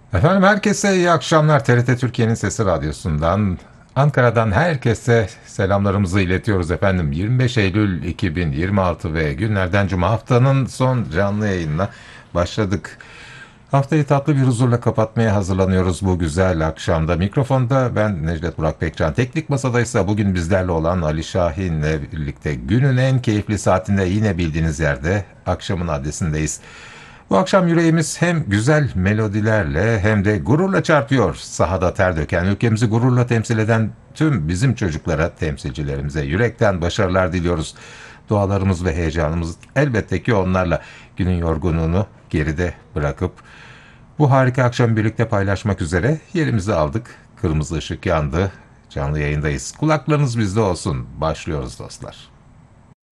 Efendim herkese iyi akşamlar. TRT Türkiye'nin Sesi Radyosu'ndan, Ankara'dan herkese selamlarımızı iletiyoruz efendim. 25 Eylül 2026 ve günlerden Cuma, haftanın son canlı yayınına başladık. Haftayı tatlı bir huzurla kapatmaya hazırlanıyoruz bu güzel akşamda. Mikrofonda ben Necdet Burak Pekcan. Teknik masada ise bugün bizlerle olan Ali Şahin'le birlikte günün en keyifli saatinde yine bildiğiniz yerde, akşamın adresindeyiz. Bu akşam yüreğimiz hem güzel melodilerle hem de gururla çarpıyor. Sahada ter döken, ülkemizi gururla temsil eden tüm bizim çocuklara, temsilcilerimize yürekten başarılar diliyoruz. Dualarımız ve heyecanımız elbette ki onlarla, günün yorgunluğunu geride bırakıp bu harika akşamı birlikte paylaşmak üzere yerimizi aldık. Kırmızı ışık yandı. Canlı yayındayız. Kulaklarınız bizde olsun. Başlıyoruz dostlar.